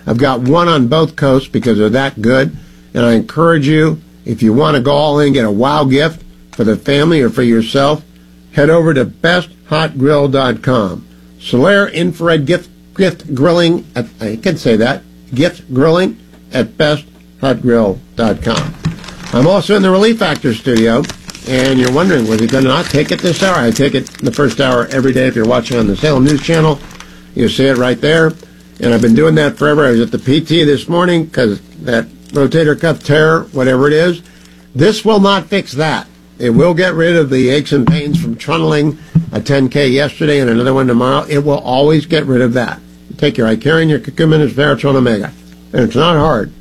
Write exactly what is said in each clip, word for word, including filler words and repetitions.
I've got one on both coasts because they're that good. And I encourage you, if you want to go all in and get a wow gift for the family or for yourself, head over to best hot grill dot com. Solaire Infrared Gift Gift Grilling, at, I can say that, gift grilling at best hot grill dot com. I'm also in the Relief Factor studio, and you're wondering, was he going to not take it this hour? I take it in the first hour every day. If you're watching on the Salem News Channel, you see it right there. And I've been doing that forever. I was at the P T this morning because that rotator cuff tear, whatever it is, this will not fix that. It will get rid of the aches and pains from trundling a ten K yesterday and another one tomorrow. It will always get rid of that. Take your Icarian, your curcumin, and Veratron Omega. And it's not hard.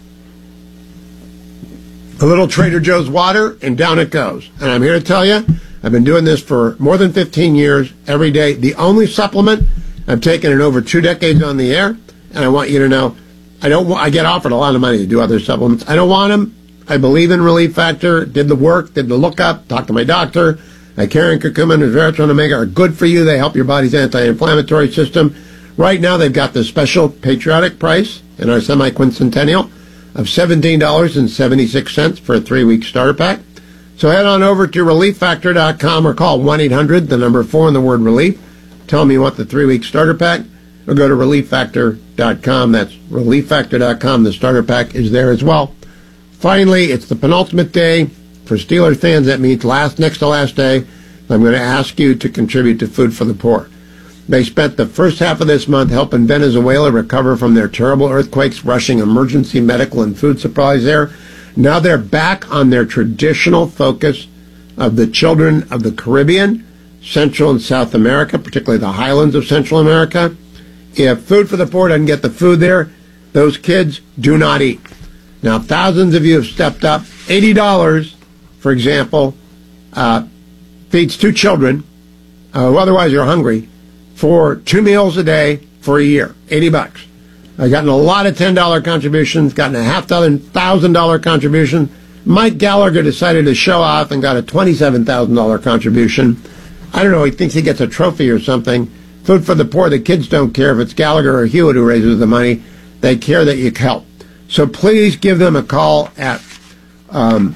A little Trader Joe's water, and down it goes. And I'm here to tell you, I've been doing this for more than fifteen years, every day. The only supplement I've taken in over two decades on the air, and I want you to know, I don't. I get offered a lot of money to do other supplements. I don't want them. I believe in Relief Factor, did the work, did the lookup, talked to my doctor. Icarian, curcumin, and Veratron Omega are good for you. They help your body's anti-inflammatory system. Right now, they've got the special patriotic price in our semi-quincentennial of seventeen dollars and seventy-six cents for a three-week starter pack. So head on over to relief factor dot com or call one eight hundred, the number four and the word relief. Tell them you want the three-week starter pack, or go to relief factor dot com. That's relief factor dot com. The starter pack is there as well. Finally, it's the penultimate day. For Steelers fans, that means last, next to last day. I'm going to ask you to contribute to Food for the Poor. They spent the first half of this month helping Venezuela recover from their terrible earthquakes, rushing emergency medical and food supplies there. Now they're back on their traditional focus of the children of the Caribbean, Central and South America, particularly the highlands of Central America. If Food for the Poor doesn't get the food there, those kids do not eat. Now, thousands of you have stepped up. eighty dollars, for example, uh, feeds two children uh, who otherwise are hungry for two meals a day for a year. eighty bucks. I've gotten a lot of ten dollar contributions, gotten a half dozen thousand dollar contribution. Mike Gallagher decided to show off and got a twenty-seven thousand dollar contribution. I don't know, he thinks he gets a trophy or something. Food for the Poor, the kids don't care if it's Gallagher or Hewitt who raises the money. They care that you help. So please give them a call at um,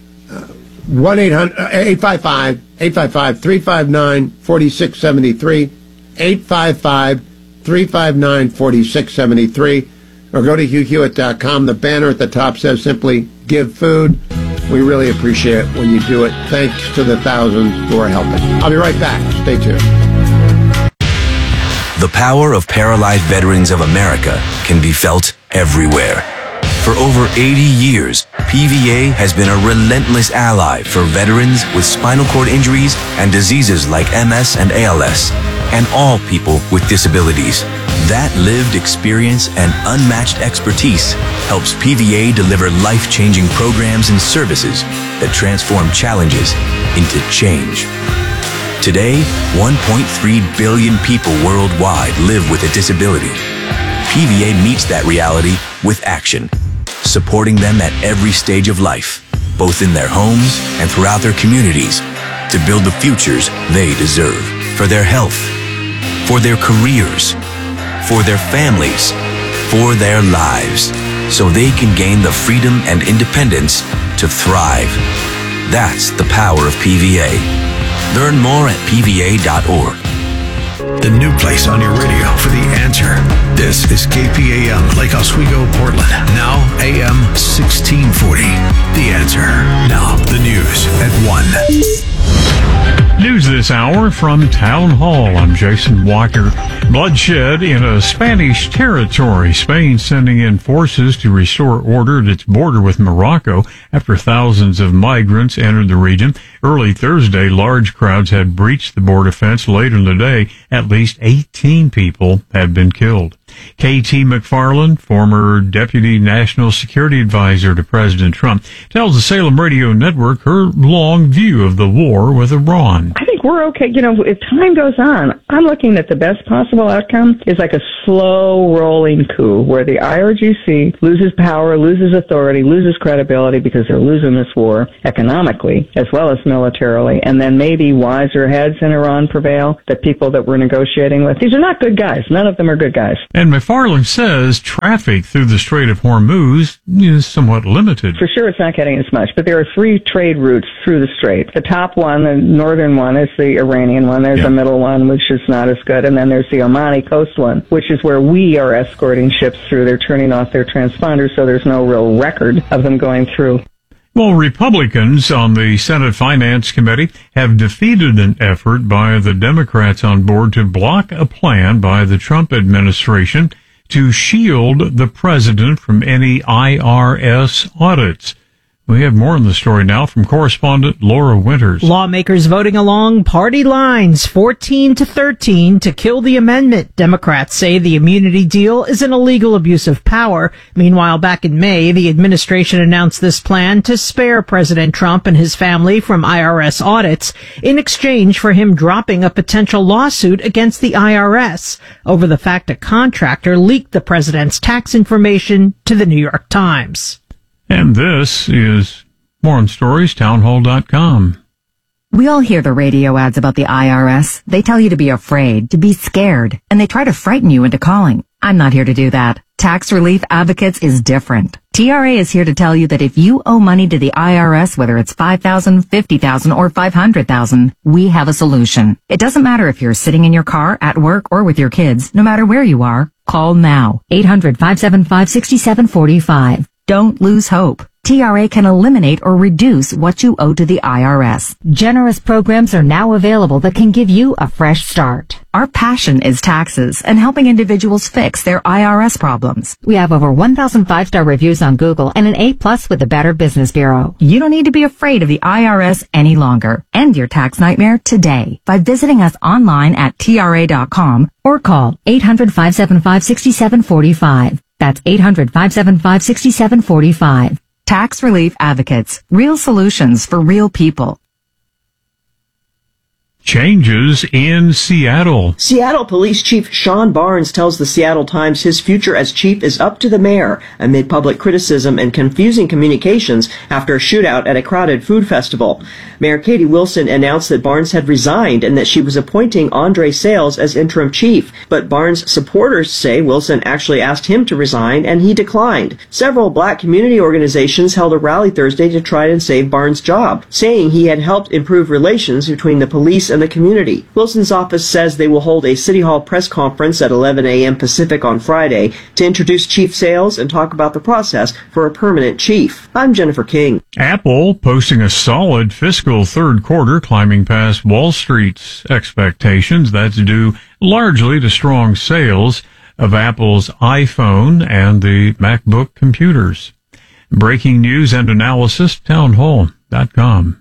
one eight hundred, eight five five, eight five five, three five nine, four six seven three, eight five five, three five nine, four six seven three, or go to hugh hewitt dot com. The banner at the top says simply, give food. We really appreciate it when you do it. Thanks to the thousands who are helping. I'll be right back. Stay tuned. The power of paralyzed veterans of America can be felt everywhere. For over eighty years, P V A has been a relentless ally for veterans with spinal cord injuries and diseases like M S and A L S, and all people with disabilities. That lived experience and unmatched expertise helps P V A deliver life-changing programs and services that transform challenges into change. Today, one point three billion people worldwide live with a disability. P V A meets that reality with action, supporting them at every stage of life, both in their homes and throughout their communities, to build the futures they deserve for their health, for their careers, for their families, for their lives, so they can gain the freedom and independence to thrive. That's the power of P V A. Learn more at P V A dot org. The new place on your radio for The Answer. This is K P A M, Lake Oswego, Portland. Now A M sixteen forty. The Answer. Now the news at one. News this hour from Town Hall. I'm Jason Walker. Bloodshed in a Spanish territory. Spain sending in forces to restore order at its border with Morocco after thousands of migrants entered the region. Early Thursday, large crowds had breached the border fence. Later in the day, at least eighteen people had been killed. K T McFarland, former Deputy National Security Advisor to President Trump, tells the Salem Radio Network her long view of the war with Iran. I think we're okay. You know, if time goes on, I'm looking at the best possible outcome is like a slow rolling coup where the I R G C loses power, loses authority, loses credibility because they're losing this war economically as well as militarily, and then maybe wiser heads in Iran prevail, the people that we're negotiating with. These are not good guys. None of them are good guys. And McFarland says traffic through the Strait of Hormuz is somewhat limited. For sure, it's not getting as much, but there are three trade routes through the strait. The top one, the northern one, is the Iranian one. There's Yeah. a middle one, which is not as good, and then there's the Omani coast one, which is where we are escorting ships through. They're turning off their transponders, so there's no real record of them going through. Well, Republicans on the Senate Finance Committee have defeated an effort by the Democrats on board to block a plan by the Trump administration to shield the president from any I R S audits. We have more on the story now from correspondent Laura Winters. Lawmakers voting along party lines, fourteen to thirteen, to kill the amendment. Democrats say the immunity deal is an illegal abuse of power. Meanwhile, back in May, the administration announced this plan to spare President Trump and his family from I R S audits in exchange for him dropping a potential lawsuit against the I R S over the fact a contractor leaked the president's tax information to the New York Times. And this is more on stories, townhall dot com. We all hear the radio ads about the I R S. They tell you to be afraid, to be scared, and they try to frighten you into calling. I'm not here to do that. Tax Relief Advocates is different. T R A is here to tell you that if you owe money to the I R S, whether it's five thousand dollars, fifty thousand dollars, or five hundred thousand dollars, we have a solution. It doesn't matter if you're sitting in your car, at work, or with your kids. No matter where you are, call now. eight hundred, five seven five, six seven four five. Don't lose hope. T R A can eliminate or reduce what you owe to the I R S. Generous programs are now available that can give you a fresh start. Our passion is taxes and helping individuals fix their I R S problems. We have over one thousand five-star reviews on Google and an A plus with the Better Business Bureau. You don't need to be afraid of the I R S any longer. End your tax nightmare today by visiting us online at T R A dot com or call eight hundred, five seven five, six seven four five. That's eight hundred, five seven five, six seven four five. Tax Relief Advocates. Real solutions for real people. Changes in Seattle. Seattle Police Chief Sean Barnes tells the Seattle Times his future as chief is up to the mayor amid public criticism and confusing communications after a shootout at a crowded food festival. Mayor Katie Wilson announced that Barnes had resigned and that she was appointing Andre Sales as interim chief. But Barnes' supporters say Wilson actually asked him to resign and he declined. Several black community organizations held a rally Thursday to try and save Barnes' job, saying he had helped improve relations between the police and the community. Wilson's office says they will hold a City Hall press conference at eleven a.m. Pacific on Friday to introduce Chief Sales and talk about the process for a permanent chief. I'm Jennifer King. Apple posting a solid fiscal third quarter, climbing past Wall Street's expectations. That's due largely to strong sales of Apple's iPhone and the MacBook computers. Breaking news and analysis, townhall dot com.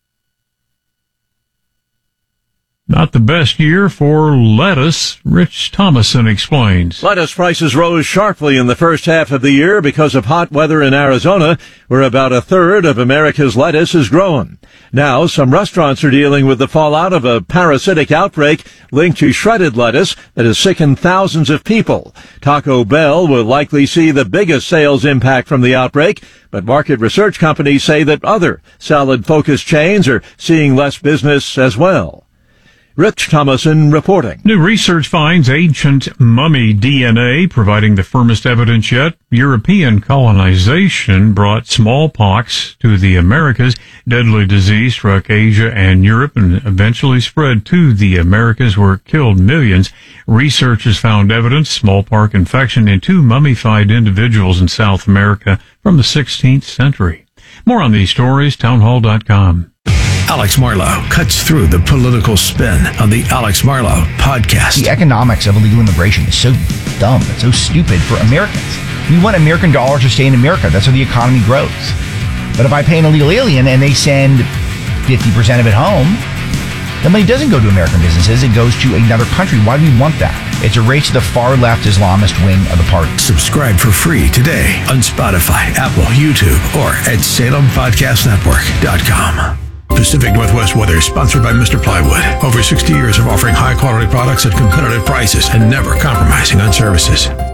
Not the best year for lettuce, Rich Thomason explains. Lettuce prices rose sharply in the first half of the year because of hot weather in Arizona, where about a third of America's lettuce is grown. Now, some restaurants are dealing with the fallout of a parasitic outbreak linked to shredded lettuce that has sickened thousands of people. Taco Bell will likely see the biggest sales impact from the outbreak, but market research companies say that other salad-focused chains are seeing less business as well. Rich Thomason reporting. New research finds ancient mummy D N A, providing the firmest evidence yet. European colonization brought smallpox to the Americas. Deadly disease struck Asia and Europe and eventually spread to the Americas, where it killed millions. Researchers found evidence smallpox infection in two mummified individuals in South America from the sixteenth century. More on these stories, townhall dot com. Alex Marlow cuts through the political spin on the Alex Marlow podcast. The economics of illegal immigration is so dumb. It's so stupid for Americans. We want American dollars to stay in America. That's how the economy grows. But if I pay an illegal alien and they send fifty percent of it home, the money doesn't go to American businesses. It goes to another country. Why do we want that? It's a race to the far-left Islamist wing of the party. Subscribe for free today on Spotify, Apple, YouTube, or at Salem Podcast Network dot com. Pacific Northwest weather is sponsored by Mister Plywood. Over sixty years of offering high-quality products at competitive prices and never compromising on services.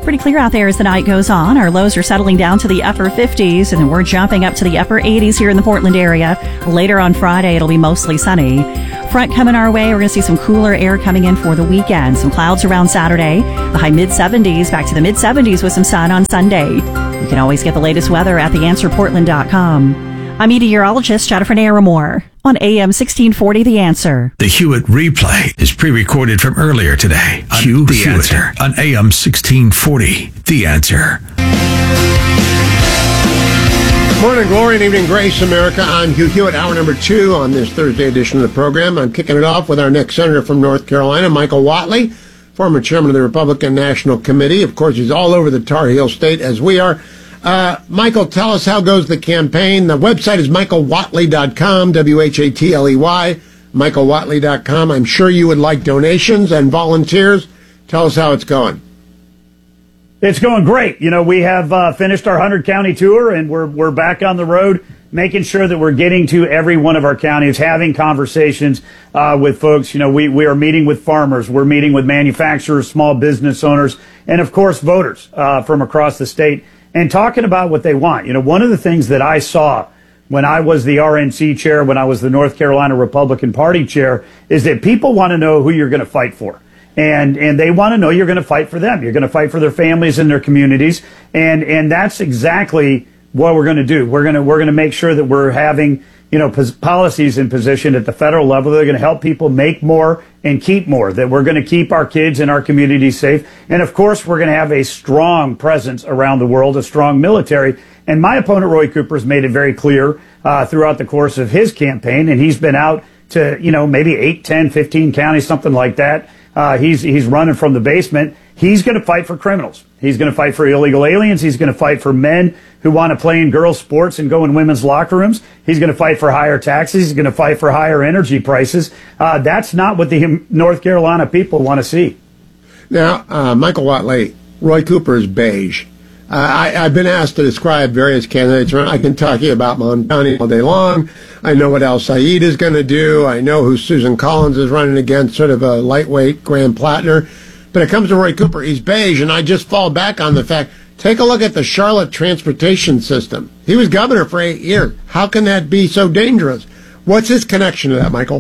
Pretty clear out there as the night goes on. Our lows are settling down to the upper fifties, and then we're jumping up to the upper eighties here in the Portland area. Later on Friday, it'll be mostly sunny. Front coming our way. We're going to see some cooler air coming in for the weekend. Some clouds around Saturday. The high mid-seventies, back to the mid-seventies with some sun on Sunday. You can always get the latest weather at the answer portland dot com. I'm meteorologist Jennifer Naramore on A M sixteen forty The Answer. The Hewitt replay is pre-recorded from earlier today. On Hugh The Hewitt. Answer on A M sixteen forty The Answer. Morning glory and evening grace, America. I'm Hugh Hewitt, hour number two on this Thursday edition of the program. I'm kicking it off with our next senator from North Carolina, Michael Whatley, former chairman of the Republican National Committee. Of course, he's all over the Tar Heel State, as we are. Uh, Michael, tell us how goes the campaign. The website is michael whatley dot com, W H A T L E Y, michael whatley dot com. I'm sure you would like donations and volunteers. Tell us how it's going. It's going great. You know, we have uh, finished our one hundred county tour, and we're we're back on the road, making sure that we're getting to every one of our counties, having conversations uh, with folks. You know, we, we are meeting with farmers, we're meeting with manufacturers, small business owners, and of course voters uh, from across the state, and talking about what they want. You know, one of the things that I saw when I was the R N C chair, when I was the North Carolina Republican Party chair, is that people want to know who you're going to fight for. And and they want to know you're going to fight for them. You're going to fight for their families and their communities. And and that's exactly what we're going to do. We're going to we're going to make sure that we're having, you know, pos- policies in position at the federal level that are going to help people make more and keep more, that we're going to keep our kids and our communities safe. And of course, we're going to have a strong presence around the world, a strong military. And my opponent, Roy Cooper, has made it very clear uh, throughout the course of his campaign. And he's been out to, you know, maybe eight, ten, fifteen counties, something like that. Uh, he's he's running from the basement. He's going to fight for criminals. He's going to fight for illegal aliens. He's going to fight for men who want to play in girls' sports and go in women's locker rooms. He's going to fight for higher taxes. He's going to fight for higher energy prices. Uh, that's not what the North Carolina people want to see. Now, uh, Michael Whatley, Roy Cooper is beige. Uh, I, I've been asked to describe various candidates. I can talk to you about Montani all day long. I know what Al Said is going to do. I know who Susan Collins is running against, sort of a lightweight Graham Plattner. But it comes to Roy Cooper, he's beige, and I just fall back on the fact, take a look at the Charlotte transportation system. He was governor for eight years. How can that be so dangerous? What's his connection to that, Michael?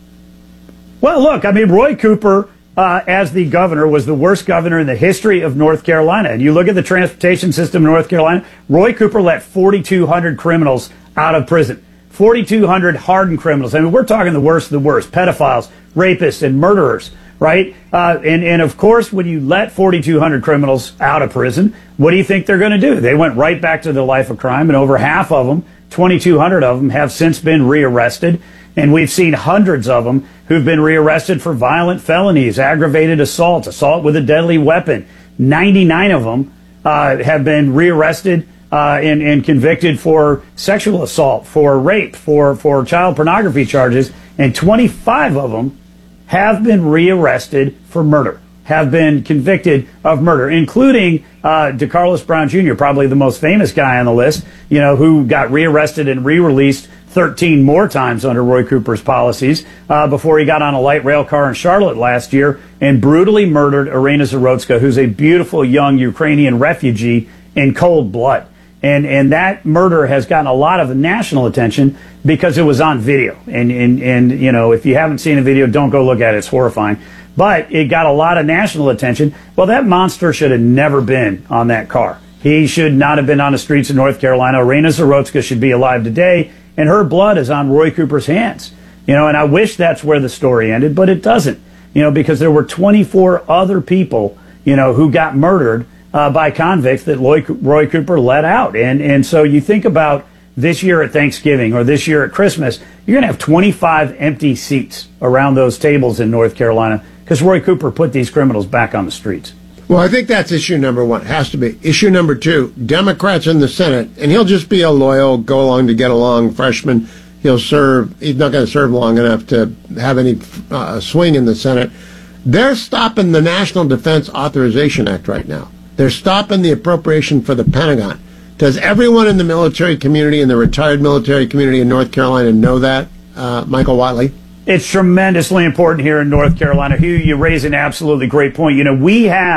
Well, look, I mean, Roy Cooper, uh, as the governor, was the worst governor in the history of North Carolina. And you look at the transportation system in North Carolina, Roy Cooper let forty-two hundred criminals out of prison. forty-two hundred hardened criminals. I mean, we're talking the worst of the worst, pedophiles, rapists, and murderers, right? Uh, and, and of course, when you let forty-two hundred criminals out of prison, what do you think they're going to do? They went right back to their life of crime, and over half of them, twenty-two hundred of them, have since been rearrested. And we've seen hundreds of them who've been rearrested for violent felonies, aggravated assault, assault with a deadly weapon. ninety-nine of them uh, have been rearrested uh, and, and convicted for sexual assault, for rape, for, for child pornography charges. And twenty-five of them have been rearrested for murder, have been convicted of murder, including uh, DeCarlos Brown Junior, probably the most famous guy on the list, you know, who got rearrested and re-released thirteen more times under Roy Cooper's policies uh, before he got on a light rail car in Charlotte last year and brutally murdered Irina Zarotska, who's a beautiful young Ukrainian refugee, in cold blood. And and that murder has gotten a lot of national attention because it was on video. And, and, and you know, if you haven't seen the video, don't go look at it. It's horrifying. But it got a lot of national attention. Well, that monster should have never been on that car. He should not have been on the streets of North Carolina. Irina Zarotska should be alive today, and her blood is on Roy Cooper's hands. You know, and I wish that's where the story ended, but it doesn't. You know, because there were twenty-four other people, you know, who got murdered uh, by convicts that Roy, Roy Cooper let out. And and so you think about this year at Thanksgiving or this year at Christmas, you're going to have twenty-five empty seats around those tables in North Carolina because Roy Cooper put these criminals back on the streets. Well, I think that's issue number one. Has to be. Issue number two, Democrats in the Senate, and he'll just be a loyal, go along to get along freshman. He'll serve. He's not going to serve long enough to have any uh, swing in the Senate. They're stopping the National Defense Authorization Act right now. They're stopping the appropriation for the Pentagon. Does everyone in the military community and the retired military community in North Carolina know that, uh, Michael Whatley? It's tremendously important here in North Carolina. Hugh, you raise an absolutely great point. You know, we have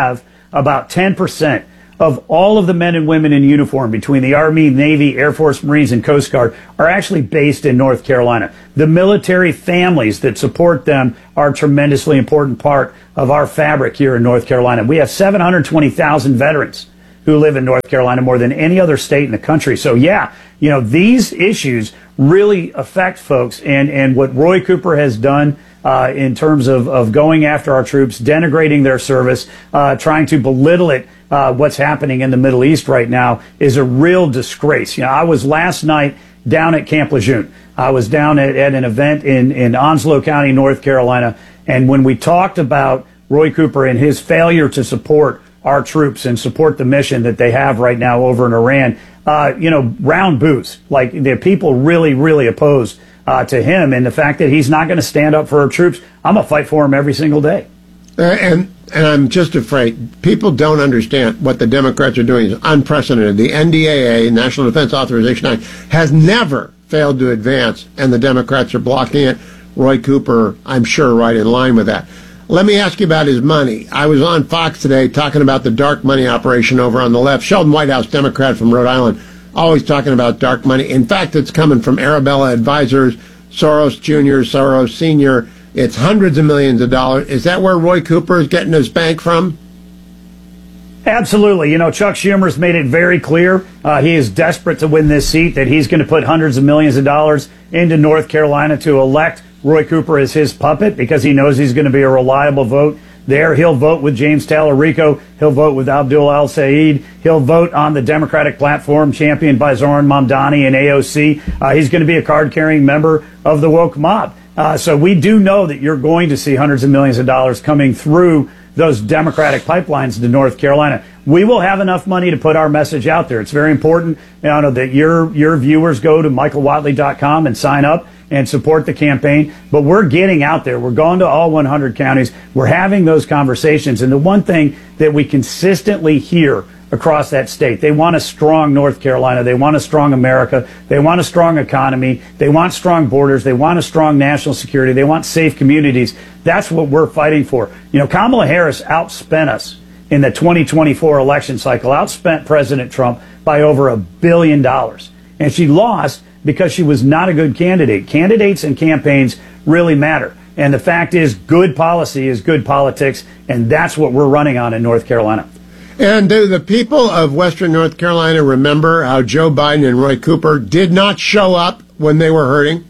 about ten percent of all of the men and women in uniform between the Army, Navy, Air Force, Marines, and Coast Guard are actually based in North Carolina. The military families that support them are a tremendously important part of our fabric here in North Carolina. We have seven hundred twenty thousand veterans who live in North Carolina, more than any other state in the country. So yeah, you know, these issues really affect folks, and, and what Roy Cooper has done uh, in terms of, of going after our troops, denigrating their service, uh, trying to belittle it, uh, what's happening in the Middle East right now is a real disgrace. You know, I was last night down at Camp Lejeune. I was down at, at an event in, in Onslow County, North Carolina, and when we talked about Roy Cooper and his failure to support our troops and support the mission that they have right now over in Iran, uh, you know, round boos. Like, the people really, really opposed uh, to him, and the fact that he's not going to stand up for our troops. I'm going to fight for him every single day. Uh, and and I'm just afraid people don't understand what the Democrats are doing is unprecedented. The N D A A, National Defense Authorization Act, has never failed to advance, and the Democrats are blocking it. Roy Cooper, I'm sure, right in line with that. Let me ask you about his money. I was on Fox today talking about the dark money operation over on the left. Sheldon Whitehouse, Democrat from Rhode Island, always talking about dark money. In fact, it's coming from Arabella Advisors, Soros Junior, Soros Senior. It's hundreds of millions of dollars. Is that where Roy Cooper is getting his bank from? Absolutely. You know, Chuck Schumer's made it very clear uh, he is desperate to win this seat, that he's going to put hundreds of millions of dollars into North Carolina to elect Roy Cooper as his puppet, because he knows he's going to be a reliable vote there. He'll vote with James Talarico. He'll vote with Abdul El-Sayed. He'll vote on the Democratic platform championed by Zoran Mamdani and A O C. Uh, he's going to be a card-carrying member of the woke mob. Uh, so we do know that you're going to see hundreds of millions of dollars coming through those Democratic pipelines to North Carolina. We will have enough money to put our message out there. It's very important, you know, that your your viewers go to michael watley dot com and sign up and support the campaign. But we're getting out there. We're going to all one hundred counties. We're having those conversations. And the one thing that we consistently hear across that state, they want a strong North Carolina. They want a strong America. They want a strong economy. They want strong borders. They want a strong national security. They want safe communities. That's what we're fighting for. You know, Kamala Harris outspent us in the twenty twenty-four election cycle, outspent President Trump by over a billion dollars. And she lost because she was not a good candidate. Candidates and campaigns really matter. And the fact is, good policy is good politics, and that's what we're running on in North Carolina. And do the people of Western North Carolina remember how Joe Biden and Roy Cooper did not show up when they were hurting?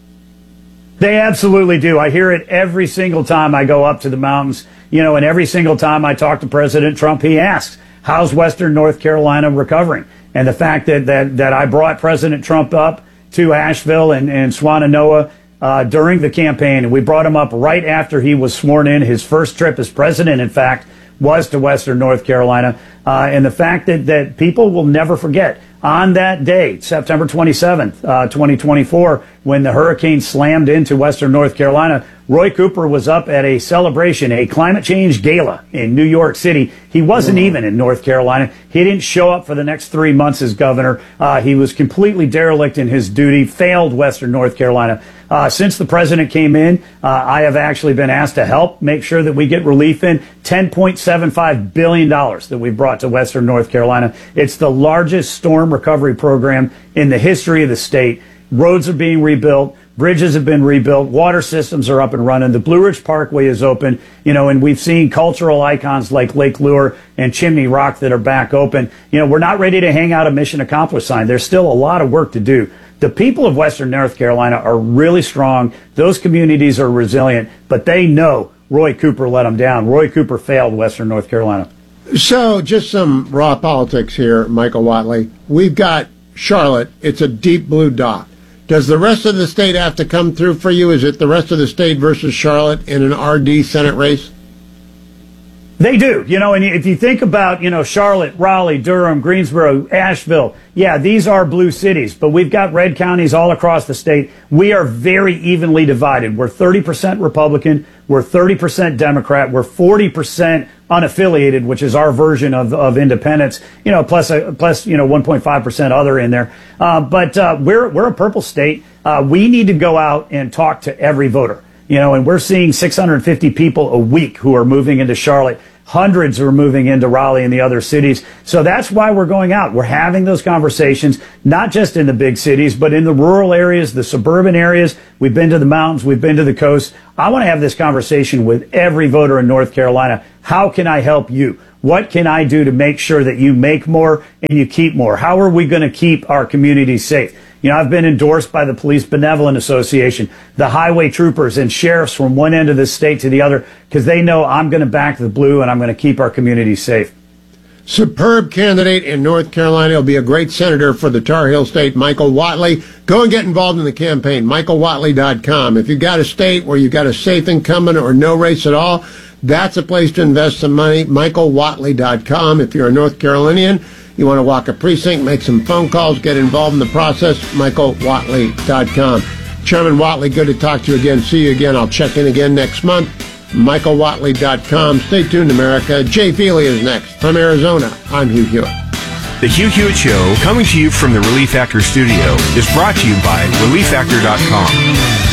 They absolutely do. I hear it every single time I go up to the mountains, you know, and every single time I talk to President Trump, he asks, how's Western North Carolina recovering? And the fact that, that, that I brought President Trump up to Asheville and, and Swannanoa uh, during the campaign, and we brought him up right after he was sworn in. His first trip as president, in fact, was to Western North Carolina. Uh, and the fact that, that people will never forget, on that day, September twenty-seventh, uh, twenty twenty-four, when the hurricane slammed into Western North Carolina, Roy Cooper was up at a celebration, a climate change gala in New York City. He wasn't even in North Carolina. He didn't show up for the next three months as governor. Uh, he was completely derelict in his duty, failed Western North Carolina. Uh, since the president came in, uh, I have actually been asked to help make sure that we get relief in ten point seven five billion dollars that we brought to Western North Carolina. It's the largest storm recovery program in the history of the state. Roads are being rebuilt. Bridges have been rebuilt. Water systems are up and running. The Blue Ridge Parkway is open, you know, and we've seen cultural icons like Lake Lure and Chimney Rock that are back open. You know, we're not ready to hang out a mission accomplished sign. There's still a lot of work to do. The people of Western North Carolina are really strong. Those communities are resilient, but they know Roy Cooper let them down. Roy Cooper failed Western North Carolina. So just some raw politics here, Michael Watley. We've got Charlotte. It's a deep blue dot. Does the rest of the state have to come through for you? Is it the rest of the state versus Charlotte in an R D Senate race? They do. You know, and if you think about, you know, Charlotte, Raleigh, Durham, Greensboro, Asheville, yeah, these are blue cities, but we've got red counties all across the state. We are very evenly divided. We're thirty percent Republican. We're thirty percent Democrat. We're forty percent unaffiliated, which is our version of, of independence, you know, plus, a, plus, you know, one point five percent other in there. Uh, but uh, we're, we're a purple state. Uh, we need to go out and talk to every voter. You know, and we're seeing six hundred fifty people a week who are moving into Charlotte. Hundreds are moving into Raleigh and the other cities. So that's why we're going out. We're having those conversations, not just in the big cities, but in the rural areas, the suburban areas. We've been to the mountains. We've been to the coast. I want to have this conversation with every voter in North Carolina. How can I help you? What can I do to make sure that you make more and you keep more? How are we going to keep our communities safe? You know, I've been endorsed by the Police Benevolent Association, the highway troopers and sheriffs from one end of the state to the other, because they know I'm going to back the blue and I'm going to keep our communities safe. Superb candidate in North Carolina. He'll be a great senator for the Tar Heel State, Michael Whatley. Go and get involved in the campaign, michael whatley dot com. If you've got a state where you've got a safe incumbent or no race at all, that's a place to invest some money, michael whatley dot com. If you're a North Carolinian, you want to walk a precinct, make some phone calls, get involved in the process, michael whatley dot com. Chairman Whatley, good to talk to you again. See you again. I'll check in again next month. michael whatley dot com. Stay tuned, America. Jay Feely is next. From Arizona, I'm Hugh Hewitt. The Hugh Hewitt Show, coming to you from the Relief Factor studio, is brought to you by relief factor dot com.